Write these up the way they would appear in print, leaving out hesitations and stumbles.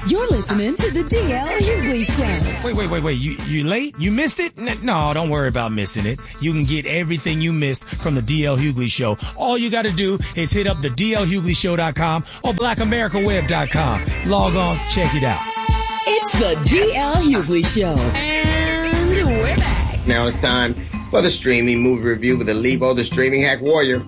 You're listening to the DL Hughley Show. Wait. You late? You missed it? No, don't worry about missing it. You can get everything you missed from the DL Hughley Show. All you got to do is hit up the DLHughleyShow.com or BlackAmericaWeb.com. Log on, check it out. It's the DL Hughley Show. And we're back. Now it's time for the streaming movie review with Alibo, the streaming hack warrior.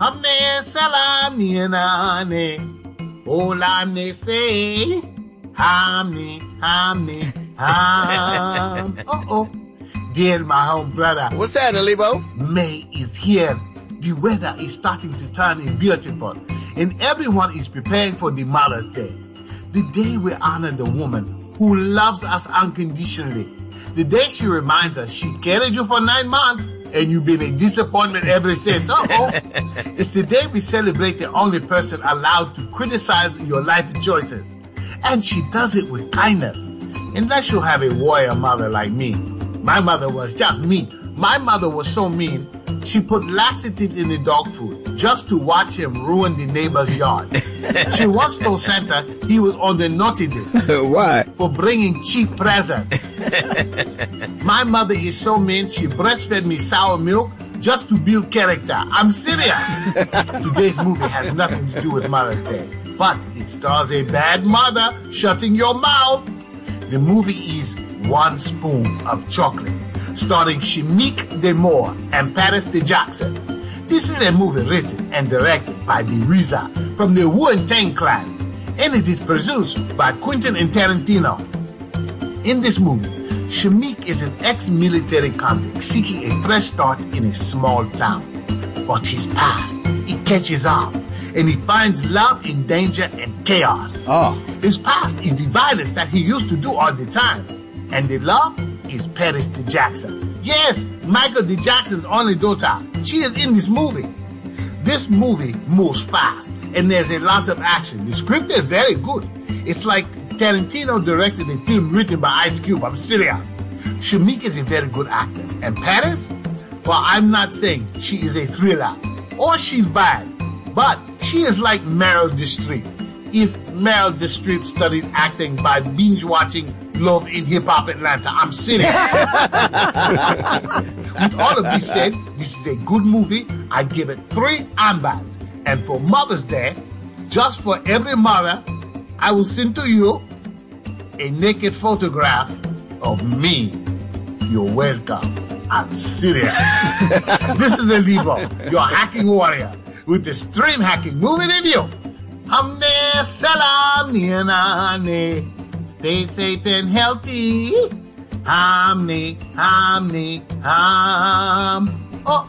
Dear my home brother. What's that, Alibo? May is here. The weather is starting to turn beautiful, and everyone is preparing for the Mother's Day. The day we honor the woman who loves us unconditionally. The day she reminds us she carried you for 9 months and you've been a disappointment ever since. It's the day we celebrate the only person allowed to criticize your life choices. And she does it with kindness. Unless you have a warrior mother like me. My mother was just mean. My mother was so mean, she put laxatives in the dog food just to watch him ruin the neighbor's yard. She once told Santa he was on the naughty list. Why? For bringing cheap presents. My mother is so mean, she breastfed me sour milk just to build character. I'm serious. Today's movie has nothing to do with Mother's Day, but it stars a bad mother shutting your mouth. The movie is One Spoon of Chocolate, starring Shamique DeMoore and Paris de Jackson. This is a movie written and directed by the RZA from the Wu-Tang Clan, and it is produced by Quentin and Tarantino. In this movie, Shamique is an ex-military convict seeking a fresh start in a small town. But his past, it catches up, and he finds love in danger and chaos. His past is the violence that he used to do all the time, and the love is Paris de Jackson. Yes, Michael de Jackson's only daughter. She is in this movie. This movie moves fast, and there's a lot of action. The script is very good. It's like Tarantino directed a film written by Ice Cube. I'm serious. Shamique is a very good actor. And Paris? Well, I'm not saying she is a thriller or she's bad, but she is like Meryl Streep. If Meryl Streep studied acting by binge-watching Love in Hip Hop Atlanta, I'm serious. With all of this said, this is a good movie. I give it 3 armbands. And for Mother's Day, just for every mother, I will send to you a naked photograph of me. You're welcome. I'm serious. This is Alibo, your hacking warrior, with the stream hacking movie review. Hamne salam nianane. Stay safe and healthy. Hamne, hamne, ham. All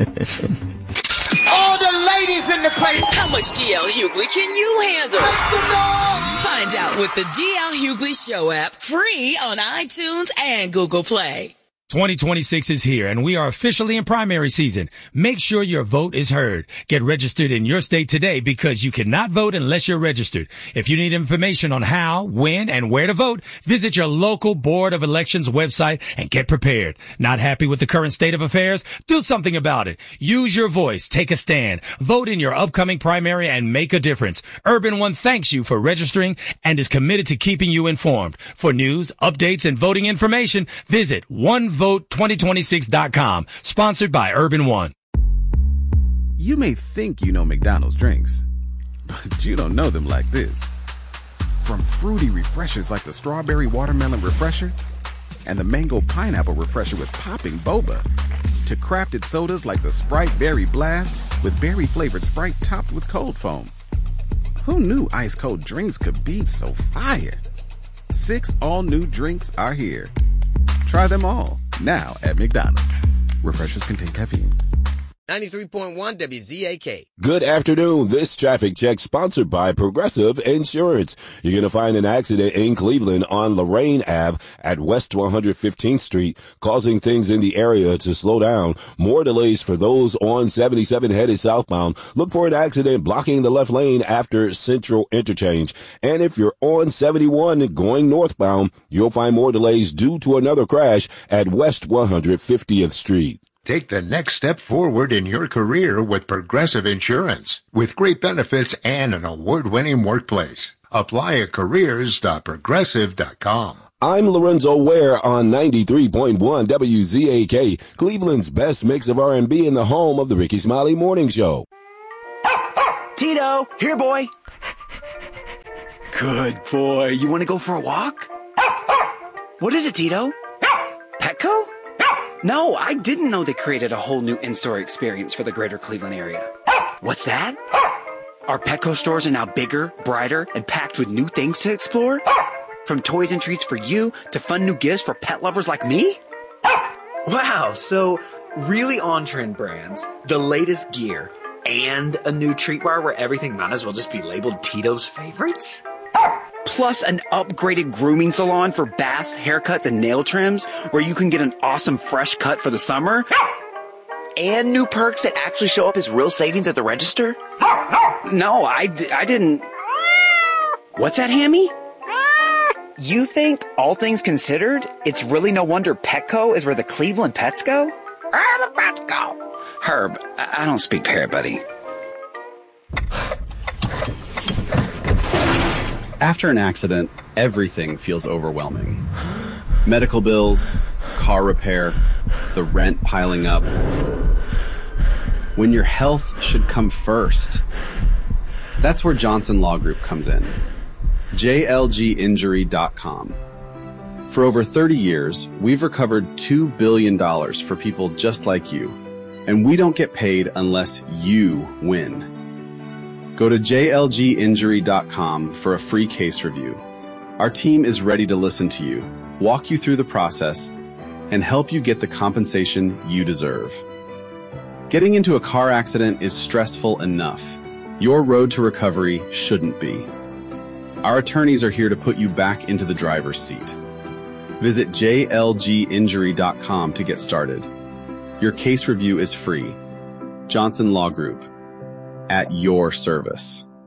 the ladies in the place. How much DL Hughley can you handle? Find out with the DL Hughley Show app, free on iTunes and Google Play. 2026 is here, and we are officially in primary season. Make sure your vote is heard. Get registered in your state today, because you cannot vote unless you're registered. If you need information on how, when, and where to vote, visit your local Board of Elections website and get prepared. Not happy with the current state of affairs? Do something about it. Use your voice. Take a stand. Vote in your upcoming primary and make a difference. Urban One thanks you for registering and is committed to keeping you informed. For news, updates, and voting information, visit OneVote2026.com. Sponsored by Urban One. You may think you know McDonald's drinks, but you don't know them like this. From fruity refreshers like the Strawberry Watermelon Refresher and the Mango Pineapple Refresher with popping boba, to crafted sodas like the Sprite Berry Blast with berry-flavored Sprite topped with cold foam. Who knew ice-cold drinks could be so fire? 6 all-new drinks are here. Try them all, now at McDonald's. Refreshers contain caffeine. 93.1 WZAK. Good afternoon. This traffic check sponsored by Progressive Insurance. You're going to find an accident in Cleveland on Lorraine Ave at West 115th Street, causing things in the area to slow down. More delays for those on 77 headed southbound. Look for an accident blocking the left lane after Central Interchange. And if you're on 71 going northbound, you'll find more delays due to another crash at West 150th Street. Take the next step forward in your career with Progressive Insurance, with great benefits and an award-winning workplace. Apply at careers.progressive.com. I'm Lorenzo Ware on 93.1 WZAK, Cleveland's best mix of R&B in the home of the Ricky Smiley Morning Show. Tito, here, boy. Good boy. You want to go for a walk? What is it, Tito? Petco? No, I didn't know they created a whole new in-store experience for the greater Cleveland area. What's that? Our Petco stores are now bigger, brighter, and packed with new things to explore? From toys and treats for you to fun new gifts for pet lovers like me? Wow, so really on-trend brands, the latest gear, and a new treat bar where everything might as well just be labeled Tito's favorites? Plus an upgraded grooming salon for baths, haircuts, and nail trims where you can get an awesome fresh cut for the summer? And new perks that actually show up as real savings at the register? No, I didn't. What's that, Hammy? You think, all things considered, it's really no wonder Petco is where the Cleveland pets go? Where the pets go? Herb, I don't speak parrot, buddy. After an accident, everything feels overwhelming. Medical bills, car repair, the rent piling up. When your health should come first. That's where Johnson Law Group comes in. JLGinjury.com. For over 30 years, we've recovered $2 billion for people just like you, and we don't get paid unless you win. Go to JLGinjury.com for a free case review. Our team is ready to listen to you, walk you through the process, and help you get the compensation you deserve. Getting into a car accident is stressful enough. Your road to recovery shouldn't be. Our attorneys are here to put you back into the driver's seat. Visit JLGinjury.com to get started. Your case review is free. Johnson Law Group. At your service.